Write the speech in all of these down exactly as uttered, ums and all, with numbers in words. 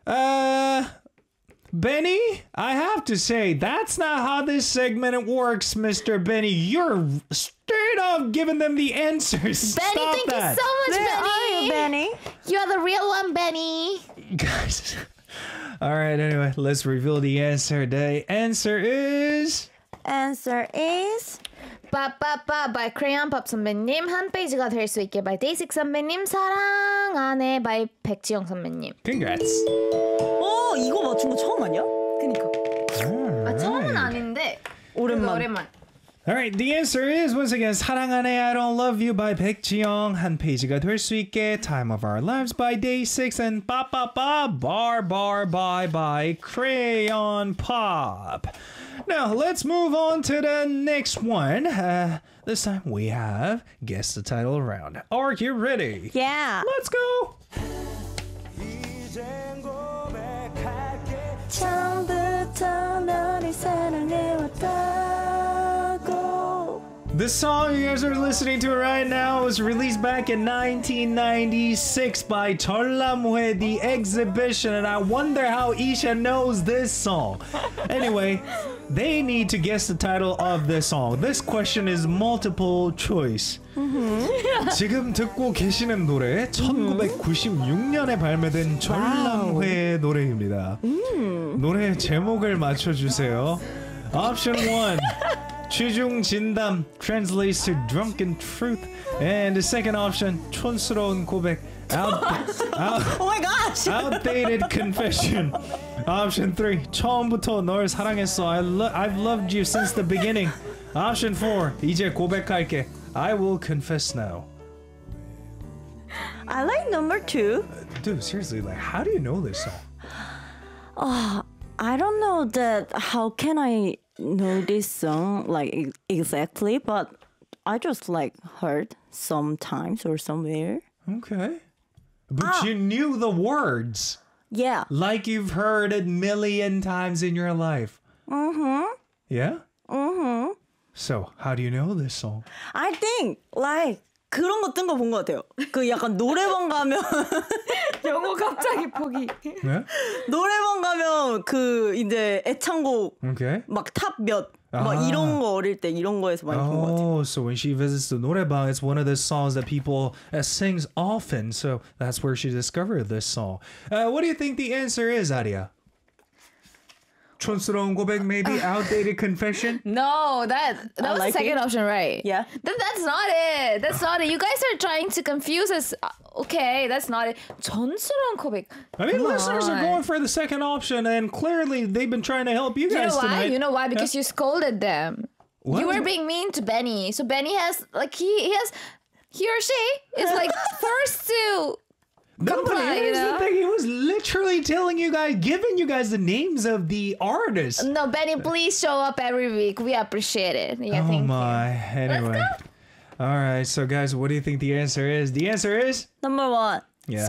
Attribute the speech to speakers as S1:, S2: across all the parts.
S1: Uh, Benny, I have to say, that's not how this segment works, Mister Benny. You're straight up giving them the answers.
S2: Benny,
S1: Stop
S2: thank
S1: that.
S2: you so much,
S3: Where
S2: Benny.
S3: are you, Benny?
S2: You're the real one, Benny.
S1: Guys. All right, anyway, let's reveal the answer. The answer is...
S3: Answer is
S2: 빠빠빠 by 크레용 밥 선배님, 한 페이지가 될 수 있게 by 데이식 선배님, 사랑 안에 by 백지영 선배님.
S1: Congrats.
S3: 어 이거 맞춘 거 처음 아니야?
S2: 그니까.
S1: All
S2: 아, 처음은
S1: right.
S2: 아닌데.
S3: 오랜만.
S2: 오랜만.
S1: All right, the answer is once again 사랑 안에 I Don't Love You by 백지영, 한 페이지가 될 수 있게 Time of Our Lives by Day six, and 빠빠빠 Bar Bar Bye by Crayon Pop. Now let's move on to the next one. Uh, this time we have guess the title round. Are you ready?
S3: Yeah.
S1: Let's go.
S3: 처음부터 너를 사랑해왔다고.
S1: The song you guys are listening to right now was released back in nineteen ninety-six by 전람회 The Exhibition, and I wonder how Isha knows this song. Anyway, they need to guess the title of this song. This question is multiple choice. 지금 듣고 계시는 노래 천구백구십육 년에 발매된 전람회 노래입니다. 노래 제목을 맞춰주세요. Option one. 취중 진담 translates to drunken truth, and the second option 촌스러운 고백 out, out,
S3: Oh my gosh.
S1: outdated confession. Option three 처음부터 널 사랑했어. I lo- I've loved you since the beginning. Option four 이제 고백할게. I will confess now.
S3: I like number two.
S1: Dude, seriously, like, how do you know this song?
S3: I don't know that. How can I know this song like e- exactly? But I just like heard sometimes or somewhere.
S1: Okay, but you knew the words.
S3: Yeah.
S1: Like you've heard a million times in your life. Mm-hmm. Yeah? Mm-hmm. So, how do you know this song?
S3: I think like 그런 거 뜬 거 본 거 같아요. 그 약간 노래방 가면
S2: 영어 갑자기 포기.
S1: Yeah?
S3: 노래방 가면 그 이제 애창곡
S1: Okay.
S3: 막 탑 몇 막
S1: 아.
S3: 이런 거 어릴 때 이런 거에서 많이 본 거 같아요.
S1: Oh, so when she visits the 노래방, it's one of the songs that people uh, sings often. So that's where she discovered this song. Uh, what do you think the answer is, Aria? 촌스러운 고백, maybe outdated confession?
S2: No, that that
S3: I
S2: was
S3: like
S2: the second
S3: it.
S2: option, right?
S3: Yeah.
S2: Then that's not it. That's not it. You guys are trying to confuse us. Uh, Okay, that's not it. 전스러운 고백.
S1: I mean,
S2: Come
S1: listeners are
S2: on.
S1: going for the second option, and clearly they've been trying to help you
S2: You
S1: guys
S2: know why?
S1: tonight.
S2: You know why? Because you scolded them.
S1: What?
S2: You were being mean to Benny. So Benny has like he he has he or she is like forced to
S1: No, but
S2: comply,
S1: here's
S2: you know?
S1: the thing. He was literally telling you guys, giving you guys the names of the artists.
S2: No, Benny, please show up every week. We appreciate it. Yeah,
S1: Oh
S2: thank
S1: my. Anyway. All right. So, guys, what do you think the answer is? The answer is?
S3: Number one.
S1: Yeah.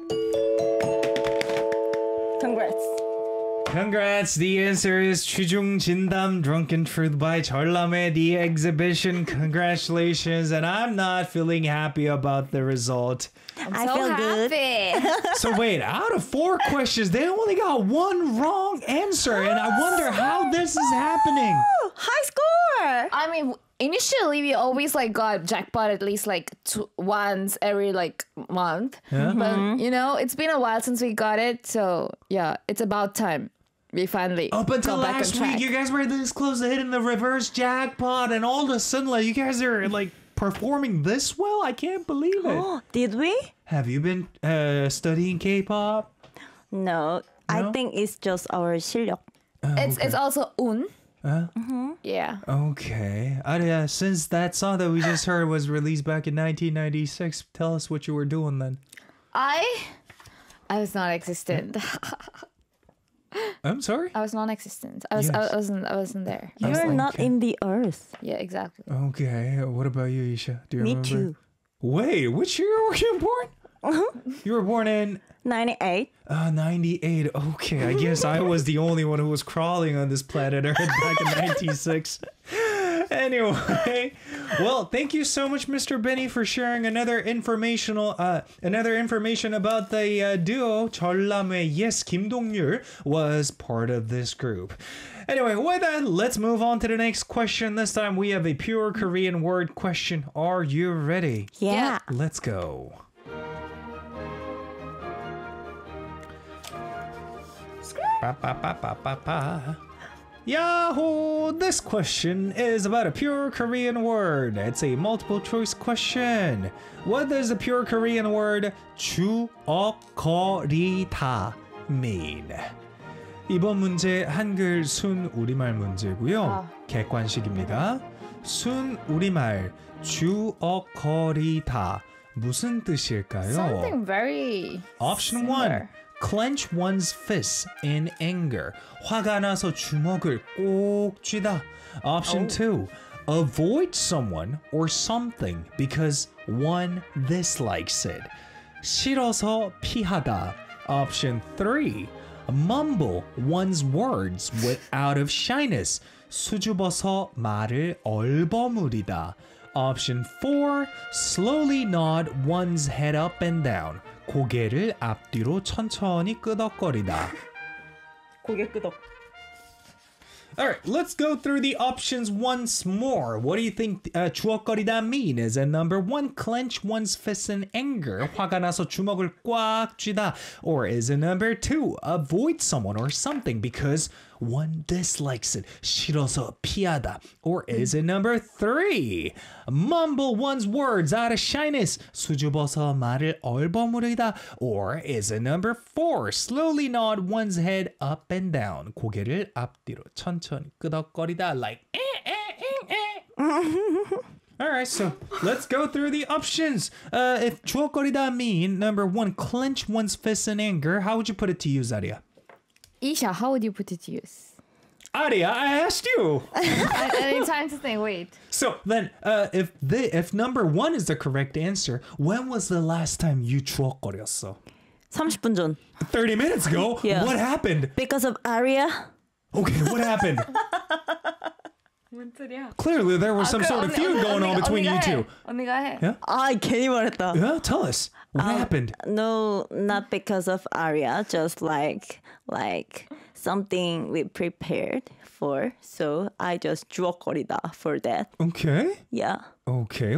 S3: Congrats.
S1: Congrats. The answer is 취중 진담 Drunken Truth by 전람회 The Exhibition. Congratulations. And I'm not feeling happy about the result.
S2: you. I'm
S3: I
S2: so
S3: feel good.
S2: happy.
S1: So wait, out of four questions, they only got one wrong answer. And I wonder how this is happening.
S3: High score.
S2: I mean, initially we always like got jackpot at least like two, once every like month.
S1: Yeah.
S2: But you know, it's been a while since we got it, so yeah, it's about time we finally
S1: Up until
S2: go back
S1: last
S2: on track.
S1: week, you guys were this close to hitting the reverse jackpot, and all of a sudden, like, you guys are like performing this well. I can't believe it.
S3: Oh, did we?
S1: Have you been uh, studying K-pop?
S3: No. I
S1: No?
S3: think it's just our 실력.
S2: it's it's also un.
S1: Uh,
S2: Yeah.
S1: okay. Aria, since that song that we just heard was released back in nineteen ninety-six, tell us what you were doing then.
S2: I I was non-existent.
S1: I'm sorry?
S2: I was non-existent. I was
S1: Yes.
S2: I wasn't I wasn't there. I was
S3: You're
S2: like-
S3: not
S1: okay.
S3: in the earth.
S2: Yeah, exactly.
S1: Okay. What about you, Isha? Do you
S3: Me
S1: remember?
S3: too.
S1: Wait, which year were you born? You were born in
S3: ninety-eight.
S1: uh, ninety-eight. Okay, I guess I was the only one who was crawling on this planet Earth back in ninety-six. Anyway, well, thank you so much, Mister Benny, for sharing another informational, uh, another information about the uh, duo 전람회. Yes, Kim Dong-yul was part of this group. Anyway, with that, let's move on to the next question. This time we have a pure Korean word question. Are you ready?
S3: Yeah.
S1: Let's go. Ba, ba, ba, ba, ba, ba. Yahoo! This question is about a pure Korean word. It's a multiple choice question. What does the pure Korean word 주억거리다 mean? 이번 문제 한글 순 우리말 문제고요.
S2: 아.
S1: 객관식입니다. 순 우리말 주억거리다 무슨 뜻일까요?
S2: Something very
S1: Option
S2: similar.
S1: one. Clench one's fists in anger. 화가 나서 주먹을 꼭 쥐다. Option two. Avoid someone or something because one dislikes it. 싫어서 피하다. Option three. Mumble one's words with out of shyness. 수줍어서 말을 얼버무리다. Option four. Slowly nod one's head up and down. 고개를 앞뒤로 천천히 끄덕거리다.
S3: 고개 끄덕.
S1: All right, let's go through the options once more. What do you think uh, 주억거리다 mean? Is it number one, clench one's fists in anger? 화가 나서 주먹을 꽉 쥐다. Or is it number two, avoid someone or something because one dislikes it. 싫어서 피하다. Or is it number three, mumble one's words out of shyness. 수줍어서 말을 얼버무리다. Or is it number four, slowly nod one's head up and down. 고개를 앞뒤로 천천히 끄덕거리다. Like eh, eh, eh, eh. All right, so let's go through the options. Uh, if 주억거리다 mean number one, clench one's fists in anger, how would you put it to use, Aria?
S2: Isha, how would you put it to use?
S1: Aria, I asked you.
S2: I, I need time to think. Wait.
S1: So then, uh, if the if number one is the correct answer, when was the last time you 주억거렸어?
S3: 삼십 분 전.
S1: thirty minutes ago?
S3: Yeah.
S1: What happened?
S3: Because of Aria.
S1: Okay, what happened?
S2: 뭔 소리야?
S1: Clearly, there was some sort of feud going on between you two.
S2: 언니가 해.
S1: Yeah?
S3: 아, 괜히 말했다.
S1: Yeah, tell us. What happened?
S3: No, not because of Aria. Just like like something we prepared for. So I just 주억거리다 for that.
S1: Okay.
S3: Yeah.
S1: Okay.